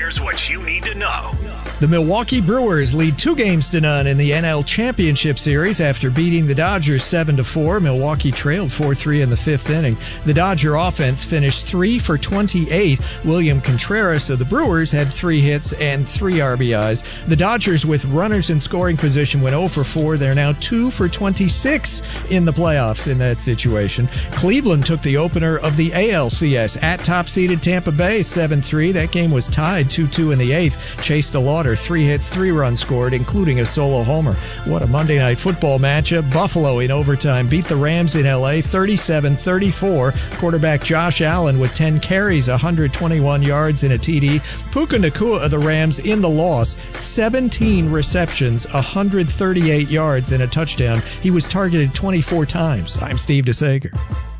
here's what you need to know. The Milwaukee Brewers lead 2-0 in the NL Championship Series after beating the Dodgers 7-4. Milwaukee trailed 4-3 in the fifth inning. The Dodger offense finished 3 for 28. William Contreras of the Brewers had 3 hits and 3 RBIs. The Dodgers, with runners in scoring position, went 0 for 4. They're now 2 for 26 in the playoffs in that situation. Cleveland took the opener of the ALCS at top-seeded Tampa Bay 7-3. That game was tied 2-2 in the eighth. Chase DeLauder, 3 hits, 3 runs scored, including a solo homer. What a Monday Night Football matchup. Buffalo in overtime beat the Rams in L.A. 37-34. Quarterback Josh Allen with 10 carries, 121 yards and a TD. Puka Nacua of the Rams in the loss, 17 receptions, 138 yards and a touchdown. He was targeted 24 times. I'm Steve DeSager.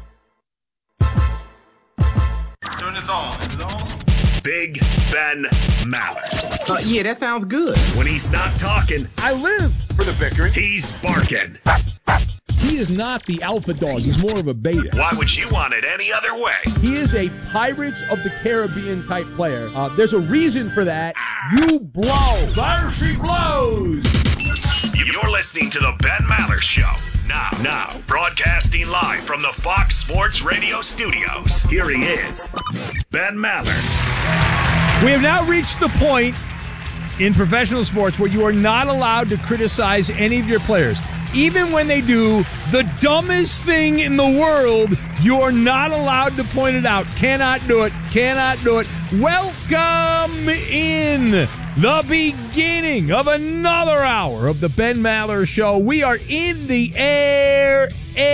Turn this on. Is it on? Big Ben Maller. Yeah, that sounds good. When he's not talking, I live for the bickering. he's barking. He is not the alpha dog. He's more of a beta. Why would you want it any other way? He is a Pirates of the Caribbean type player. There's a reason for that. You blow. There she blows. You're listening to the Ben Maller Show. Now, broadcasting live from the Fox Sports Radio studios. Here he is, Ben Maller. We have now reached the point in professional sports where you are not allowed to criticize any of your players. Even when they do the dumbest thing in the world, you are not allowed to point it out. Cannot do it. Cannot do it. Welcome in the beginning of another hour of the Ben Maller Show. We are in the air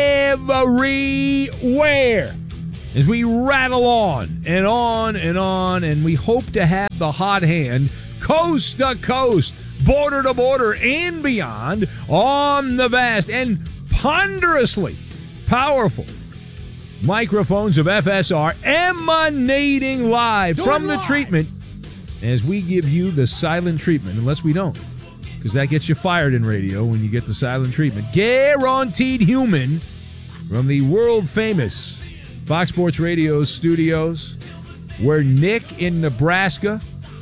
everywhere as we rattle on and on and on, and we hope to have the hot hand coast to coast, border to border, and beyond on the vast and ponderously powerful microphones of FSR emanating live from the treatment as we give you the silent treatment, unless we don't, because that gets you fired in radio when you get the silent treatment. Guaranteed human from the world-famous Fox Sports Radio studios, where Nick in Nebraska,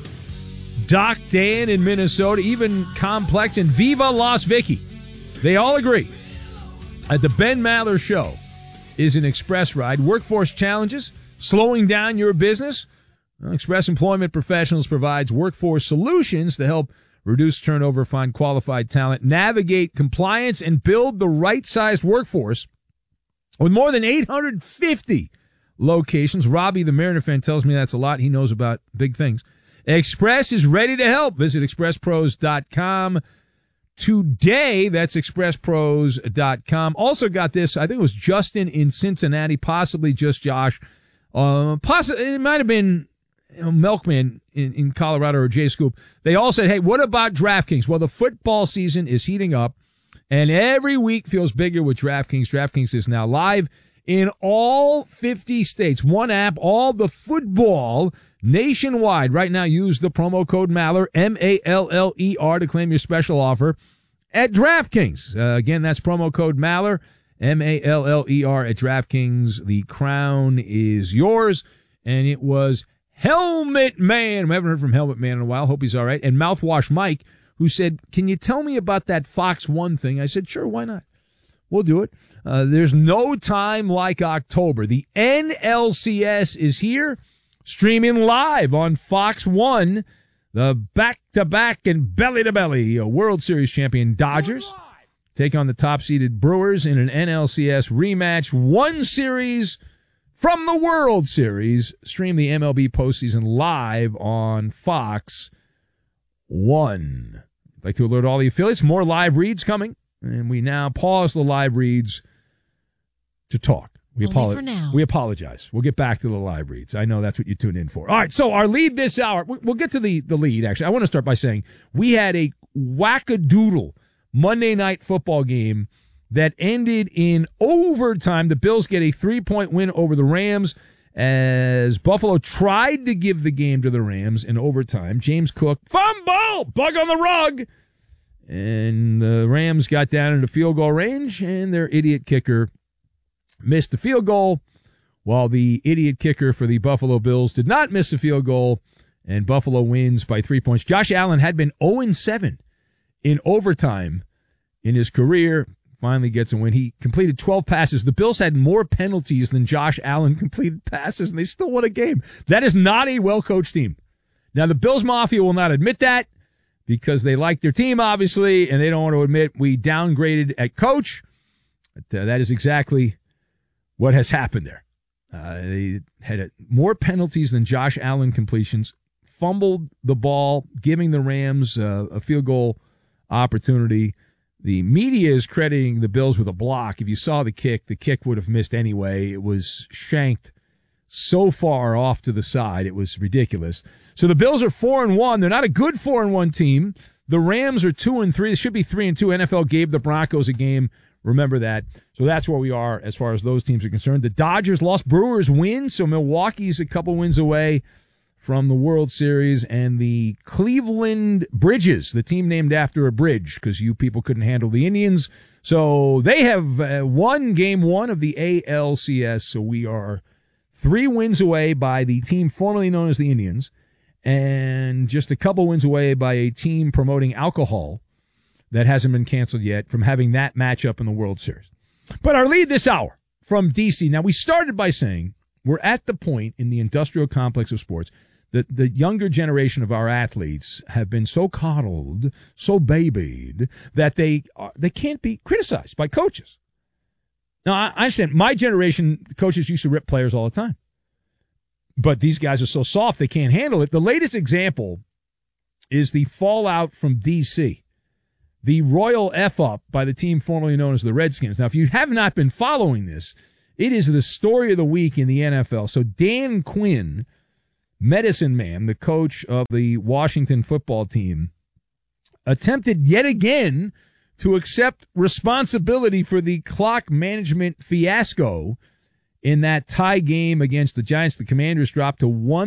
Doc Dan in Minnesota, even Complex and Viva Las Vicky, they all agree that the Ben Maller Show is an express ride. Workforce challenges, slowing down your business. Express Employment Professionals provides workforce solutions to help reduce turnover, find qualified talent, navigate compliance, and build the right-sized workforce. With more than 850 locations, Robbie, the Mariner fan, tells me that's a lot. He knows about big things. Express is ready to help. Visit expresspros.com today. That's expresspros.com. Also got this, I think it was Justin in Cincinnati, possibly just Josh. It might have been Milkman in Colorado or J Scoop. They all said, hey, what about DraftKings? Well, the football season is heating up, and every week feels bigger with DraftKings. DraftKings is now live in all 50 states. One app, all the football nationwide. Right now, use the promo code Maller, M-A-L-L-E-R, to claim your special offer at DraftKings. Again, that's promo code Maller, M-A-L-L-E-R at DraftKings. The crown is yours, and it was Helmet Man. We haven't heard from Helmet Man in a while. Hope he's all right. And Mouthwash Mike, who said, can you tell me about that Fox One thing? I said, sure, why not? We'll do it. There's no time like October. The NLCS is here, streaming live on Fox One. The back-to-back and belly-to-belly World Series champion Dodgers take on the top-seeded Brewers in an NLCS rematch. One series from the World Series. Stream the MLB postseason live on Fox One. I'd like to alert all the affiliates. More live reads coming. And we now pause the live reads to talk. We apologize. We'll get back to the live reads. I know that's what you tune in for. All right, so our lead this hour, we'll get to the lead, actually. I want to start by saying we had a wackadoodle Monday Night Football game that ended in overtime. The Bills get a 3-point win over the Rams as Buffalo tried to give the game to the Rams in overtime. James Cook, fumble, bug on the rug. And the Rams got down into field goal range, and their idiot kicker missed the field goal, while the idiot kicker for the Buffalo Bills did not miss a field goal and Buffalo wins by 3 points. Josh Allen had been 0-7 in overtime in his career. Finally gets a win. He completed 12 passes. The Bills had more penalties than Josh Allen completed passes, and they still won a game. That is not a well-coached team. Now, the Bills Mafia will not admit that because they like their team, obviously, and they don't want to admit we downgraded at coach. But that is exactly what has happened there. They had more penalties than Josh Allen completions, fumbled the ball, giving the Rams a field goal opportunity. The media is crediting the Bills with a block. If you saw the kick would have missed anyway. It was shanked so far off to the side. It was ridiculous. So the Bills are 4-1. They're not a good 4-1 team. The Rams are 2-3. They should be 3-2. NFL gave the Broncos a game. Remember that. So that's where we are as far as those teams are concerned. The Dodgers lost. Brewers win. So Milwaukee's a couple wins away from the World Series, and the Cleveland Bridges, the team named after a bridge because you people couldn't handle the Indians. So they have won game one of the ALCS. So we are 3 wins away by the team formerly known as the Indians, and just a couple wins away by a team promoting alcohol that hasn't been canceled yet from having that matchup in the World Series. But our lead this hour from D.C. Now, we started by saying we're at the point in the industrial complex of sports that the younger generation of our athletes have been so coddled, so babied, that they can't be criticized by coaches. Now, I said my generation, coaches used to rip players all the time. But these guys are so soft, they can't handle it. The latest example is the fallout from D.C., the royal F-up by the team formerly known as the Redskins. Now, if you have not been following this, it is the story of the week in the NFL. So Dan Quinn, medicine man, the coach of the Washington football team, attempted yet again to accept responsibility for the clock management fiasco in that tie game against the Giants. The Commanders dropped to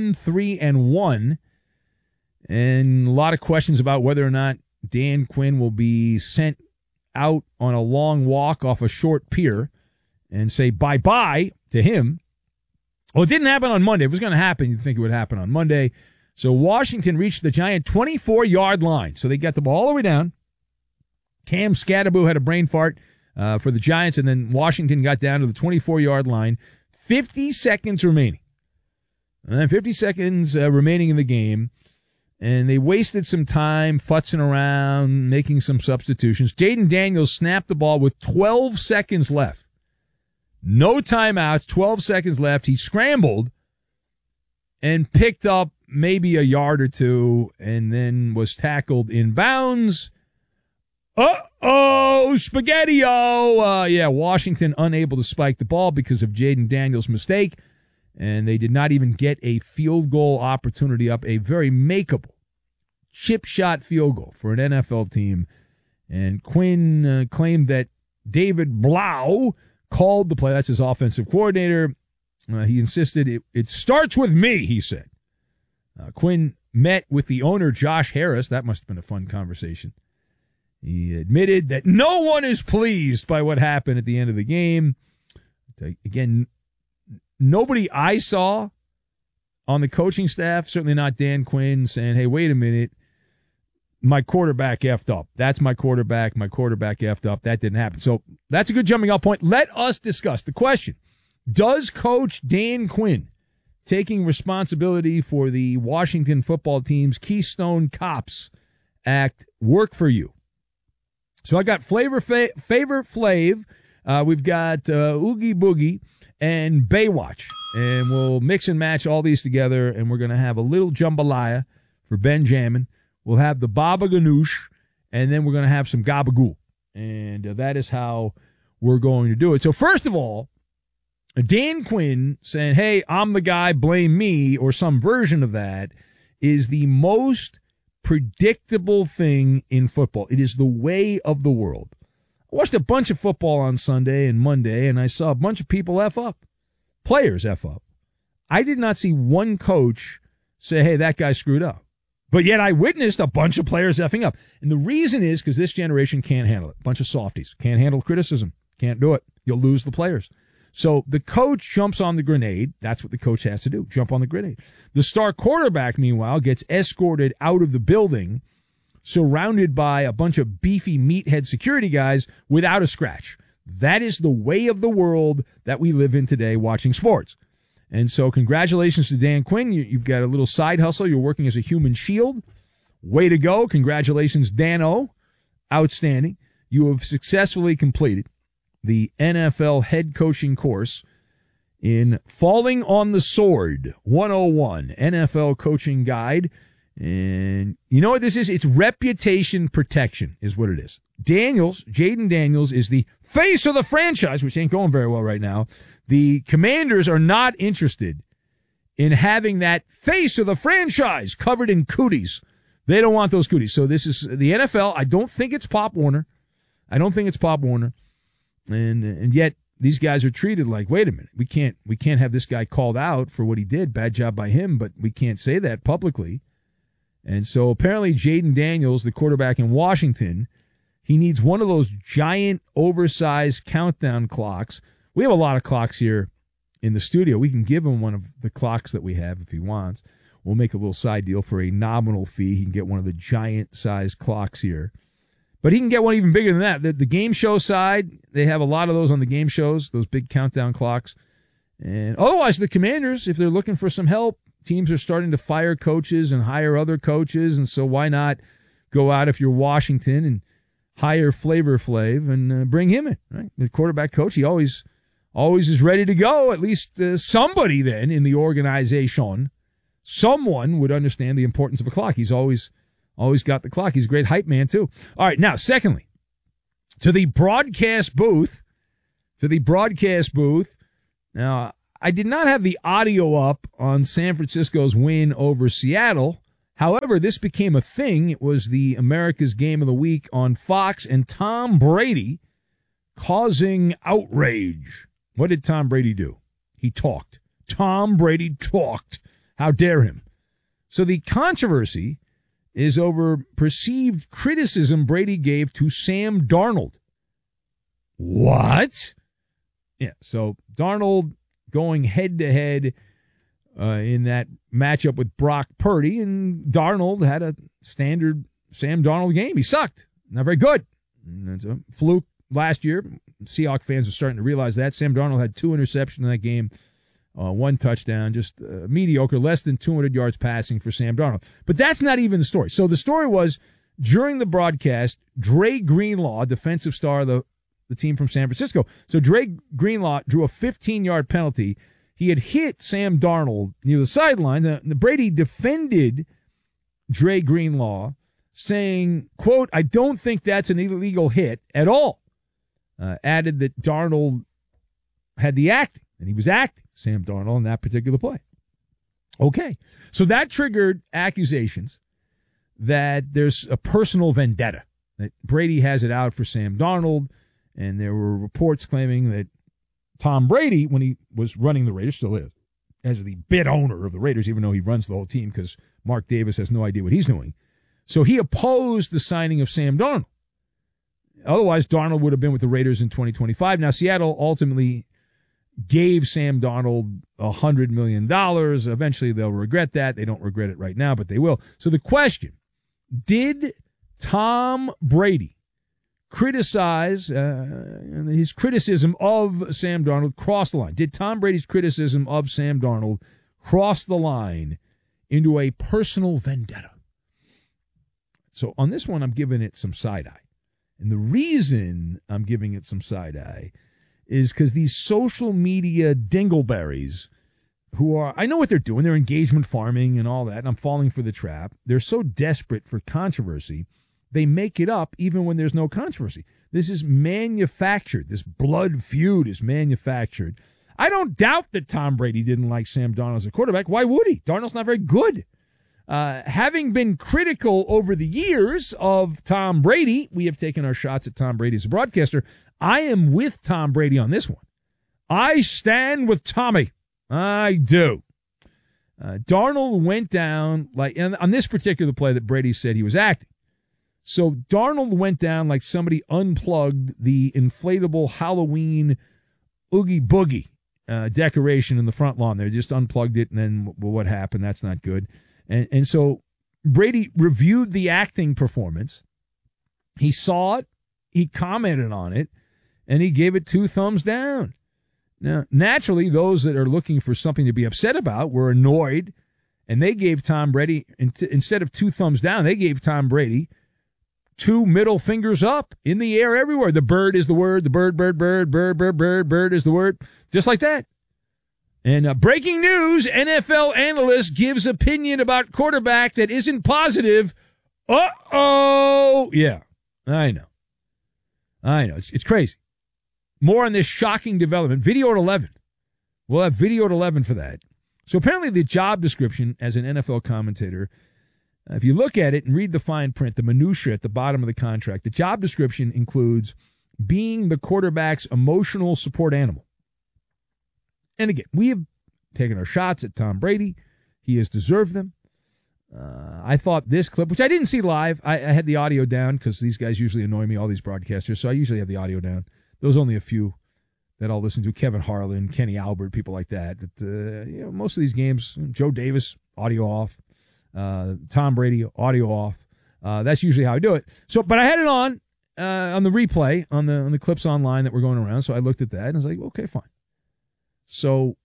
1-3-1, and a lot of questions about whether or not Dan Quinn will be sent out on a long walk off a short pier and say bye-bye to him. Well, it didn't happen on Monday. If it was going to happen, you'd think it would happen on Monday. So Washington reached the Giant 24-yard line. So they got the ball all the way down. Cam Scatterboo had a brain fart for the Giants, and then Washington got down to the 24-yard line. 50 seconds remaining. And then 50 seconds remaining in the game. And they wasted some time futzing around, making some substitutions. Jaden Daniels snapped the ball with 12 seconds left. No timeouts, 12 seconds left. He scrambled and picked up maybe a yard or two and then was tackled in bounds. Uh-oh, Spaghetti-O. Washington unable to spike the ball because of Jaden Daniels' mistake, and they did not even get a field goal opportunity up, a very makeable chip shot field goal for an NFL team. And Quinn claimed that David Blau called the play. That's his offensive coordinator. He insisted it starts with me, he said. Quinn met with the owner, Josh Harris. That must have been a fun conversation. He admitted that no one is pleased by what happened at the end of the game. Again, nobody I saw on the coaching staff, certainly not Dan Quinn, saying, hey, wait a minute, my quarterback effed up. That's my quarterback. My quarterback effed up. That didn't happen. So that's a good jumping off point. Let us discuss the question. Does Coach Dan Quinn taking responsibility for the Washington football team's Keystone Cops Act work for you? So I got Favor Flav. We've got Oogie Boogie and Baywatch. And we'll mix and match all these together, and we're going to have a little jambalaya for Benjamin. We'll have the Baba Ganoush, and then we're going to have some gabagool. And that is how we're going to do it. So first of all, Dan Quinn saying, hey, I'm the guy, blame me, or some version of that, is the most predictable thing in football. It is the way of the world. I watched a bunch of football on Sunday and Monday, and I saw a bunch of people F up. Players F up. I did not see one coach say, hey, that guy screwed up. But yet I witnessed a bunch of players effing up. And the reason is because this generation can't handle it. A bunch of softies. Can't handle criticism. Can't do it. You'll lose the players. So the coach jumps on the grenade. That's what the coach has to do, jump on the grenade. The star quarterback, meanwhile, gets escorted out of the building, surrounded by a bunch of beefy meathead security guys without a scratch. That is the way of the world that we live in today watching sports. And so congratulations to Dan Quinn. You've got a little side hustle. You're working as a human shield. Way to go. Congratulations, Dan-O. Outstanding. You have successfully completed the NFL head coaching course in Falling on the Sword 101, NFL coaching guide. And you know what this is? It's reputation protection is what it is. Jaden Daniels is the face of the franchise, which ain't going very well right now. The Commanders are not interested in having that face of the franchise covered in cooties. They don't want those cooties. So this is the NFL. I don't think it's Pop Warner. And yet these guys are treated like, wait a minute, we can't have this guy called out for what he did. Bad job by him, but we can't say that publicly. And so apparently Jaden Daniels, the quarterback in Washington, he needs one of those giant oversized countdown clocks. We have a lot of clocks here in the studio. We can give him one of the clocks that we have if he wants. We'll make a little side deal for a nominal fee. He can get one of the giant sized clocks here. But he can get one even bigger than that. The game show side, they have a lot of those on the game shows, those big countdown clocks. And otherwise, the Commanders, if they're looking for some help, teams are starting to fire coaches and hire other coaches. And so why not go out if you're Washington and hire Flavor Flav and bring him in, right? The quarterback coach, he always is ready to go. At least somebody then in the organization, someone would understand the importance of a clock. He's always got the clock. He's a great hype man, too. All right, now, secondly, to the broadcast booth. Now, I did not have the audio up on San Francisco's win over Seattle. However, this became a thing. It was the America's Game of the Week on Fox, and Tom Brady causing outrage. What did Tom Brady do? He talked. Tom Brady talked. How dare him? So the controversy is over perceived criticism Brady gave to Sam Darnold. What? Yeah, so Darnold going head-to-head in that matchup with Brock Purdy, and Darnold had a standard Sam Darnold game. He sucked. Not very good. And it's a fluke last year. Seahawks fans are starting to realize that. Sam Darnold had 2 interceptions in that game. 1 touchdown, just mediocre, less than 200 yards passing for Sam Darnold. But that's not even the story. So the story was, during the broadcast, Dre Greenlaw, defensive star of the team from San Francisco. So Dre Greenlaw drew a 15-yard penalty. He had hit Sam Darnold near the sideline. Brady defended Dre Greenlaw, saying, quote, "I don't think that's an illegal hit at all." Added that Darnold had the acting, and he was acting, Sam Darnold, in that particular play. Okay, so that triggered accusations that there's a personal vendetta, that Brady has it out for Sam Darnold, and there were reports claiming that Tom Brady, when he was running the Raiders, still is, as the bid owner of the Raiders, even though he runs the whole team because Mark Davis has no idea what he's doing. So he opposed the signing of Sam Darnold. Otherwise, Darnold would have been with the Raiders in 2025. Now, Seattle ultimately gave Sam Darnold $100 million. Eventually, they'll regret that. They don't regret it right now, but they will. So the question, did Tom Brady criticize, his criticism of Sam Darnold cross the line? Did Tom Brady's criticism of Sam Darnold cross the line into a personal vendetta? So on this one, I'm giving it some side-eye. And the reason I'm giving it some side-eye is because these social media dingleberries who are, I know what they're doing, they're engagement farming and all that, and I'm falling for the trap. They're so desperate for controversy, they make it up even when there's no controversy. This is manufactured. This blood feud is manufactured. I don't doubt that Tom Brady didn't like Sam Darnold as a quarterback. Why would he? Darnold's not very good. Having been critical over the years of Tom Brady, we have taken our shots at Tom Brady as a broadcaster. I am with Tom Brady on this one. I stand with Tommy. I do. Darnold went down like, and on this particular play that Brady said he was acting. So Darnold went down like somebody unplugged the inflatable Halloween Oogie Boogie decoration in the front lawn. They just unplugged it, and then what happened? That's not good. And so Brady reviewed the acting performance. He saw it, he commented on it, and he gave it 2 thumbs down. Now, naturally, those that are looking for something to be upset about were annoyed, and they gave Tom Brady, instead of 2 thumbs down, they gave Tom Brady 2 middle fingers up in the air everywhere. The bird is the word. The bird is the word. Just like that. And breaking news, NFL analyst gives opinion about quarterback that isn't positive. Uh-oh. Yeah, I know. It's crazy. More on this shocking development. Video at 11. We'll have video at 11 for that. So apparently the job description as an NFL commentator, if you look at it and read the fine print, the minutia at the bottom of the contract, the job description includes being the quarterback's emotional support animal. And again, we have taken our shots at Tom Brady. He has deserved them. I thought this clip, which I didn't see live, I had the audio down because these guys usually annoy me, all these broadcasters, so I usually have the audio down. There's only a few that I'll listen to, Kevin Harlan, Kenny Albert, people like that. But, most of these games, Joe Davis, audio off. Tom Brady, audio off. That's usually how I do it. So, but I had it on the replay, on the clips online that were going around, so I looked at that, and I was like, okay, fine. So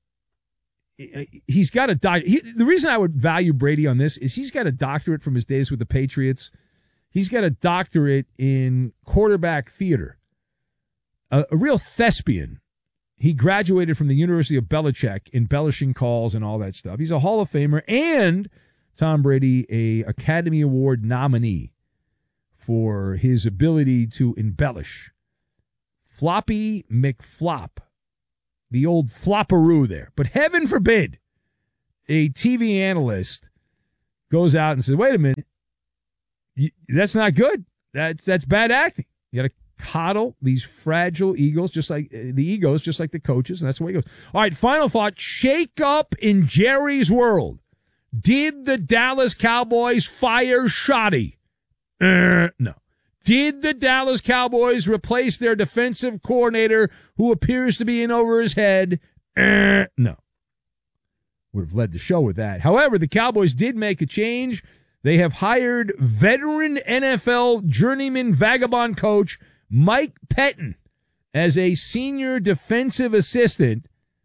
he's got the reason I would value Brady on this is he's got a doctorate from his days with the Patriots. He's got a doctorate in quarterback theater, a real thespian. He graduated from the University of Belichick, embellishing calls and all that stuff. He's a Hall of Famer, and Tom Brady, a Academy Award nominee for his ability to embellish. Floppy McFlop. The old flopperoo there. But heaven forbid a TV analyst goes out and says, wait a minute, that's not good. That's bad acting. You got to coddle these fragile egos, just like the coaches, and that's the way it goes. All right, final thought. Shake up in Jerry's world. Did the Dallas Cowboys fire Shoddy? No. Did the Dallas Cowboys replace their defensive coordinator who appears to be in over his head? No. Would have led the show with that. However, the Cowboys did make a change. They have hired veteran NFL journeyman vagabond coach Mike Pettin as a senior defensive assistant.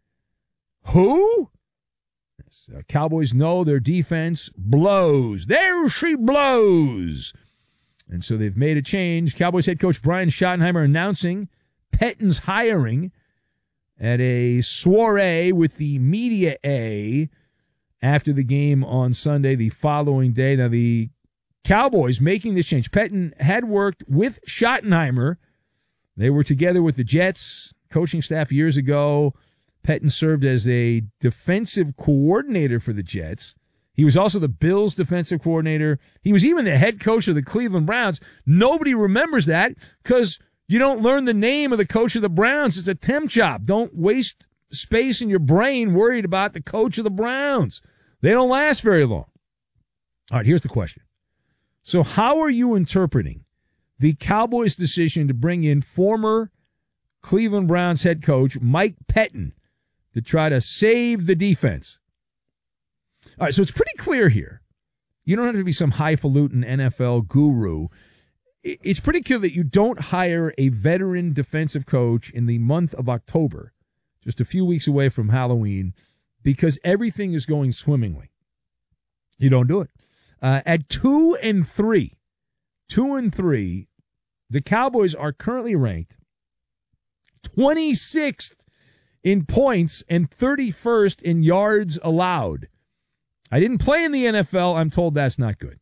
Who? Cowboys know their defense blows. There she blows. And so they've made a change. Cowboys head coach Brian Schottenheimer announcing Pettin's hiring at a soiree with the Media A after the game on Sunday the following day. Now, the Cowboys making this change. Pettin had worked with Schottenheimer. They were together with the Jets coaching staff years ago. Pettin served as a defensive coordinator for the Jets. He was also the Bills' defensive coordinator. He was even the head coach of the Cleveland Browns. Nobody remembers that because you don't learn the name of the coach of the Browns. It's a temp job. Don't waste space in your brain worried about the coach of the Browns. They don't last very long. All right, here's the question. So how are you interpreting the Cowboys' decision to bring in former Cleveland Browns head coach Mike Pettin to try to save the defense? All right, so it's pretty clear here. You don't have to be some highfalutin NFL guru. It's pretty clear that you don't hire a veteran defensive coach in the month of October, just a few weeks away from Halloween, because everything is going swimmingly. You don't do it. At 2-3, the Cowboys are currently ranked 26th in points and 31st in yards allowed. I didn't play in the NFL. I'm told that's not good.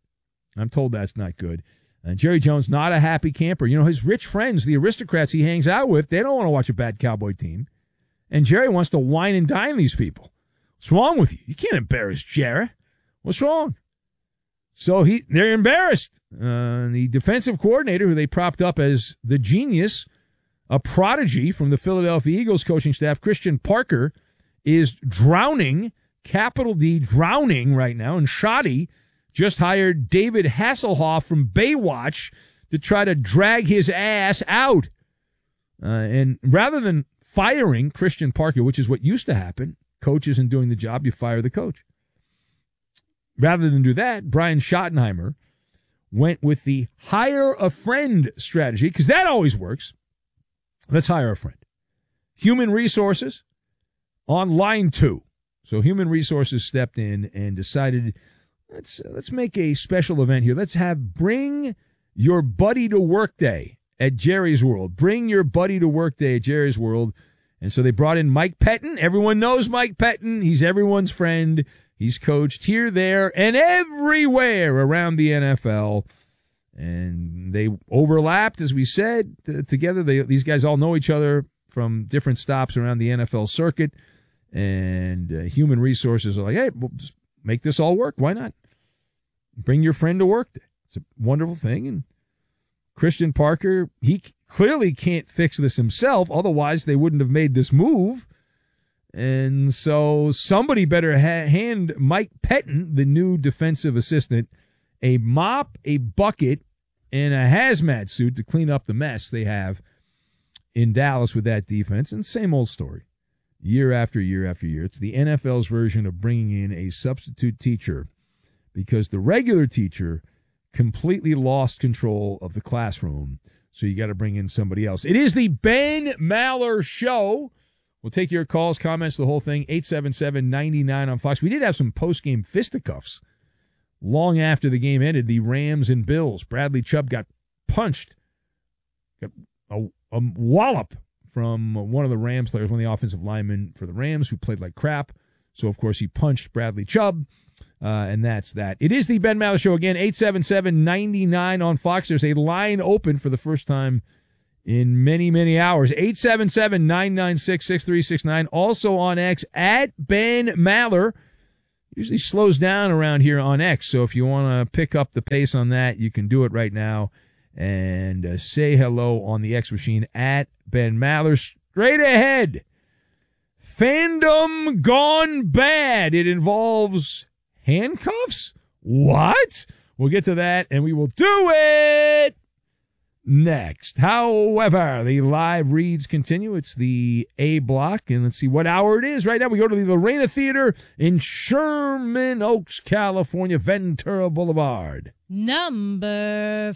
And Jerry Jones, not a happy camper. You know, his rich friends, the aristocrats he hangs out with, they don't want to watch a bad Cowboy team. And Jerry wants to wine and dine these people. What's wrong with you? You can't embarrass Jerry. What's wrong? So they're embarrassed. The defensive coordinator, who they propped up as the genius, a prodigy from the Philadelphia Eagles coaching staff, Christian Parker, is drowning, capital D, drowning right now. And Shoddy just hired David Hasselhoff from Baywatch to try to drag his ass out. And rather than firing Christian Parker, which is what used to happen. Coach isn't doing the job, you fire the coach. Rather than do that, Brian Schottenheimer went with the hire a friend strategy, because that always works. Let's hire a friend. Human Resources on line 2. So Human Resources stepped in and decided, let's make a special event here. Let's have Bring Your Buddy to Work Day at Jerry's World. Bring Your Buddy to Work Day at Jerry's World. And so they brought in Mike Pettin. Everyone knows Mike Pettin. He's everyone's friend. He's coached here, there, and everywhere around the NFL. And they overlapped, as we said, together. These guys all know each other from different stops around the NFL circuit. And Human Resources are like, hey, we'll just make this all work. Why not? Bring your friend to work. It's a wonderful thing. And Christian Parker, he clearly can't fix this himself. Otherwise, they wouldn't have made this move. And so somebody better hand Mike Pettin, the new defensive assistant, a mop, a bucket, and a hazmat suit to clean up the mess they have in Dallas with that defense. And same old story. Year after year after year. It's the NFL's version of bringing in a substitute teacher because the regular teacher completely lost control of the classroom. So you got to bring in somebody else. It is the Ben Maller Show. We'll take your calls, comments, the whole thing. 877-99 on Fox. We did have some post-game fisticuffs long after the game ended. The Rams and Bills. Bradley Chubb got punched. Got a wallop from one of the Rams players, one of the offensive linemen for the Rams, who played like crap. So, of course, he punched Bradley Chubb, and that's that. It is the Ben Maller Show again, 877-99 on Fox. There's a line open for the first time in many, many hours. 877-996-6369. Also on X, at Ben Maller. Usually slows down around here on X, so if you want to pick up the pace on that, you can do it right now. And say hello on the X machine at Ben Maller. Straight ahead. Fandom gone bad. It involves handcuffs? What? We'll get to that, and we will do it next. However, the live reads continue. It's the A block, and let's see what hour it is. Right now, we go to the Lorena Theater in Sherman Oaks, California, Ventura Boulevard. Number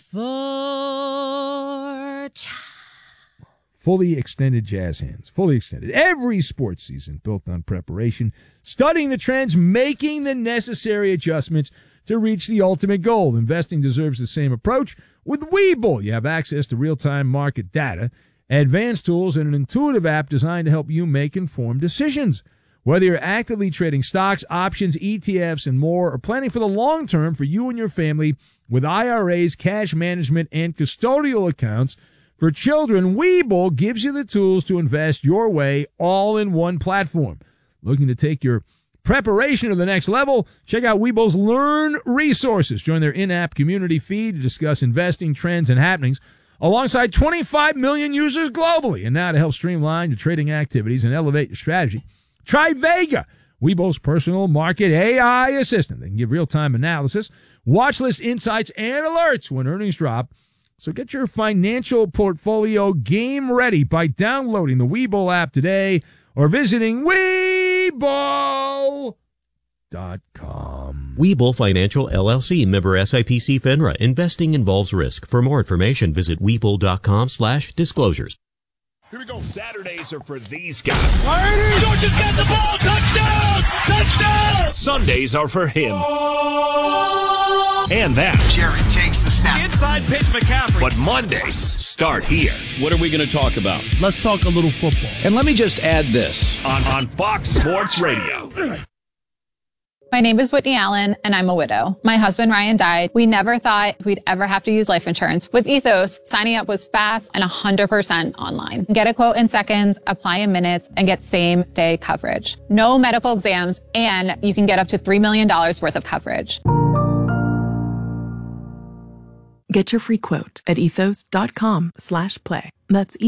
4. Fully extended jazz hands. Fully extended. Every sports season built on preparation, studying the trends, making the necessary adjustments to reach the ultimate goal. Investing deserves the same approach. With Webull, you have access to real-time market data, advanced tools, and an intuitive app designed to help you make informed decisions. Whether you're actively trading stocks, options, ETFs, and more, or planning for the long term for you and your family with IRAs, cash management, and custodial accounts for children, Webull gives you the tools to invest your way all in one platform. Looking to take your preparation to the next level? Check out Webull's Learn Resources. Join their in-app community feed to discuss investing trends and happenings alongside 25 million users globally. And now to help streamline your trading activities and elevate your strategy, try Vega, Webull's personal market AI assistant. They can give real-time analysis, watch list insights, and alerts when earnings drop. So get your financial portfolio game ready by downloading the Webull app today or visiting Webull.com. Webull Financial LLC, member SIPC FINRA. Investing involves risk. For more information, visit Webull.com/disclosures. Here we go. Saturdays are for these guys. Georgia's got the ball. Touchdown! Touchdown! Sundays are for him. And that. Jerry takes the snap. Inside pitch, McCaffrey. But Mondays start here. What are we going to talk about? Let's talk a little football. And let me just add this. On Fox Sports Radio. My name is Whitney Allen, and I'm a widow. My husband, Ryan, died. We never thought we'd ever have to use life insurance. With Ethos, signing up was fast and 100% online. Get a quote in seconds, apply in minutes, and get same-day coverage. No medical exams, and you can get up to $3 million worth of coverage. Get your free quote at ethos.com/play. That's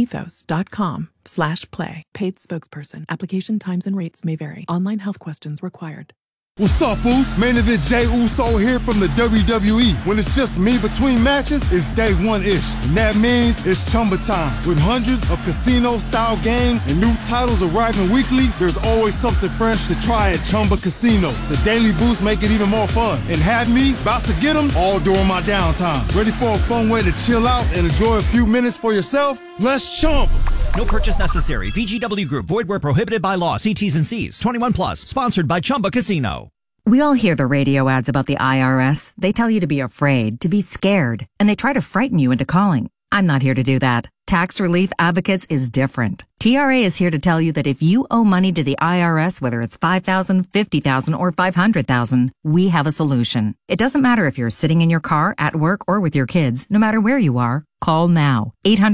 ethos.com/play. Paid spokesperson. Application times and rates may vary. Online health questions required. What's up, Uso? Main event Jey Uso here from the WWE. When it's just me between matches, it's day one-ish. And that means it's Chumba time. With hundreds of casino-style games and new titles arriving weekly, there's always something fresh to try at Chumba Casino. The daily boosts make it even more fun. And have me about to get them all during my downtime. Ready for a fun way to chill out and enjoy a few minutes for yourself? Let's Chumba. No purchase necessary. VGW Group. Void where prohibited by law. See T's and C's. 21 plus. Sponsored by Chumba Casino. We all hear the radio ads about the IRS. They tell you to be afraid, to be scared, and they try to frighten you into calling. I'm not here to do that. Tax Relief Advocates is different. TRA is here to tell you that if you owe money to the IRS, whether it's $5,000, $50,000, or $500,000, we have a solution. It doesn't matter if you're sitting in your car, at work, or with your kids. No matter where you are, call now.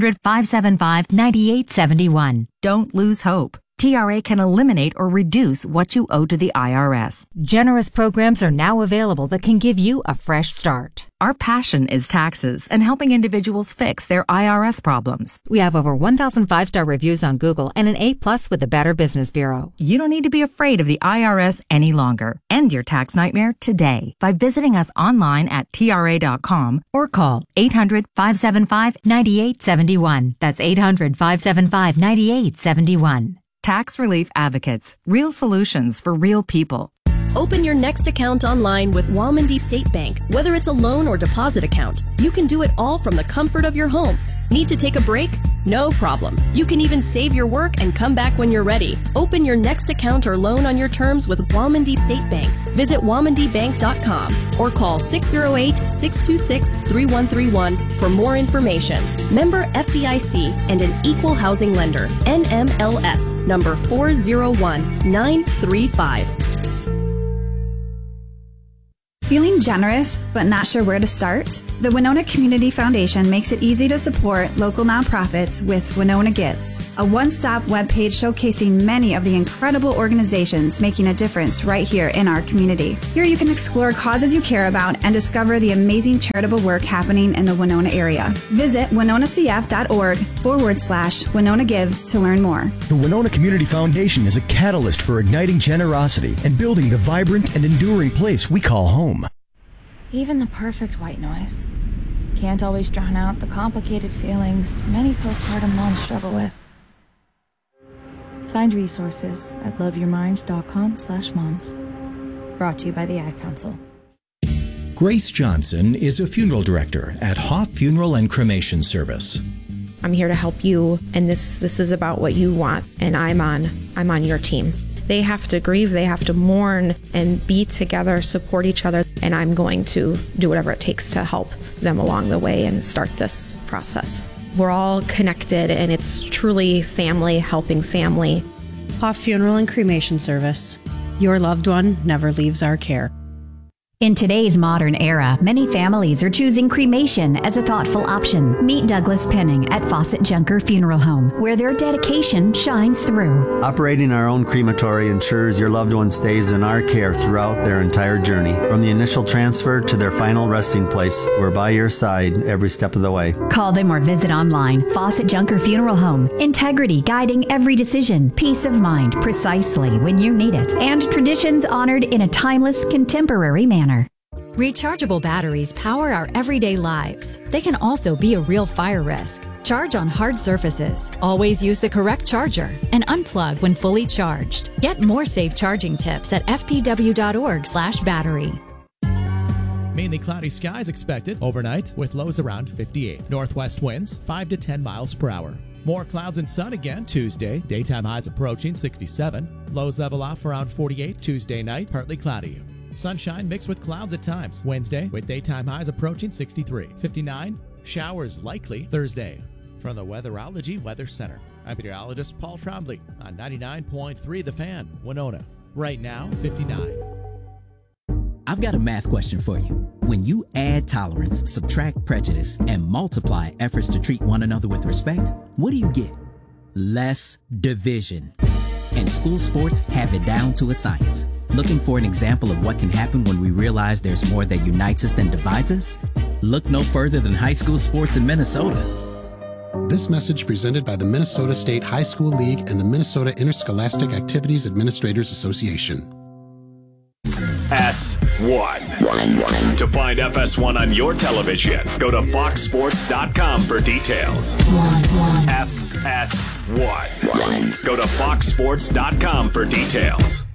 800-575-9871. Don't lose hope. TRA can eliminate or reduce what you owe to the IRS. Generous programs are now available that can give you a fresh start. Our passion is taxes and helping individuals fix their IRS problems. We have over 1,000 5-star reviews on Google and an A+ with the Better Business Bureau. You don't need to be afraid of the IRS any longer. End your tax nightmare today by visiting us online at TRA.com or call 800-575-9871. That's 800-575-9871. Tax Relief Advocates. Real solutions for real people. Open your next account online with Walmondie State Bank. Whether it's a loan or deposit account, you can do it all from the comfort of your home. Need to take a break? No problem. You can even save your work and come back when you're ready. Open your next account or loan on your terms with Walmondie State Bank. Visit walmondiebank.com or call 608-626-3131 for more information. Member FDIC and an equal housing lender. NMLS number 401935. Feeling generous but not sure where to start? The Winona Community Foundation makes it easy to support local nonprofits with Winona Gives, a one-stop webpage showcasing many of the incredible organizations making a difference right here in our community. Here you can explore causes you care about and discover the amazing charitable work happening in the Winona area. Visit winonacf.org/Winona Gives to learn more. The Winona Community Foundation is a catalyst for igniting generosity and building the vibrant and enduring place we call home. Even the perfect white noise can't always drown out the complicated feelings many postpartum moms struggle with. Find resources at loveyourmind.com/moms. Brought to you by the Ad Council. Grace Johnson is a funeral director at Hoff Funeral and Cremation Service. I'm here to help you, and this is about what you want, and I'm on your team. They have to grieve, they have to mourn and be together, support each other, and I'm going to do whatever it takes to help them along the way and start this process. We're all connected, and it's truly family helping family. Hoff Funeral and Cremation Service. Your loved one never leaves our care. In today's modern era, many families are choosing cremation as a thoughtful option. Meet Douglas Penning at Fawcett Junker Funeral Home, where their dedication shines through. Operating our own crematory ensures your loved one stays in our care throughout their entire journey. From the initial transfer to their final resting place, we're by your side every step of the way. Call them or visit online. Fawcett Junker Funeral Home. Integrity guiding every decision. Peace of mind precisely when you need it. And traditions honored in a timeless, contemporary manner. Rechargeable batteries power our everyday lives. They can also be a real fire risk. Charge on hard surfaces. Always use the correct charger and unplug when fully charged. Get more safe charging tips at fpw.org/battery. Mainly cloudy skies expected overnight with lows around 58. Northwest winds 5 to 10 miles per hour. More clouds and sun again Tuesday. Daytime highs approaching 67. Lows level off around 48 Tuesday night. Partly cloudy. Sunshine mixed with clouds at times. Wednesday with daytime highs approaching 63. 59. Showers likely Thursday. From the Weatherology Weather Center, I'm meteorologist Paul Trombley on 99.3 The Fan, Winona. Right now, 59. I've got a math question for you. When you add tolerance, subtract prejudice, and multiply efforts to treat one another with respect, what do you get? Less division. And school sports have it down to a science. Looking for an example of what can happen when we realize there's more that unites us than divides us? Look no further than high school sports in Minnesota. This message presented by the Minnesota State High School League and the Minnesota Interscholastic Activities Administrators Association. FS1. To find FS1 on your television, go to foxsports.com for details. FS1. Go to foxsports.com for details.